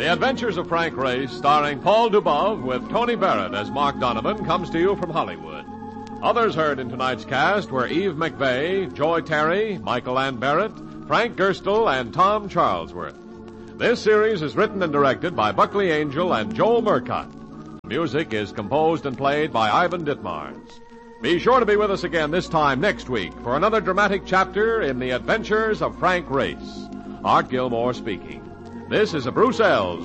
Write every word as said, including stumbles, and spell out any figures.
The Adventures of Frank Race, starring Paul Dubov with Tony Barrett as Mark Donovan, comes to you from Hollywood. Others heard in tonight's cast were Eve McVeigh, Joy Terry, Michael Ann Barrett, Frank Gerstle, and Tom Charlesworth. This series is written and directed by Buckley Angel and Joel Murcott. Music is composed and played by Ivan Ditmars. Be sure to be with us again this time next week for another dramatic chapter in The Adventures of Frank Race. Art Gilmore speaking. This is a Bruce Ells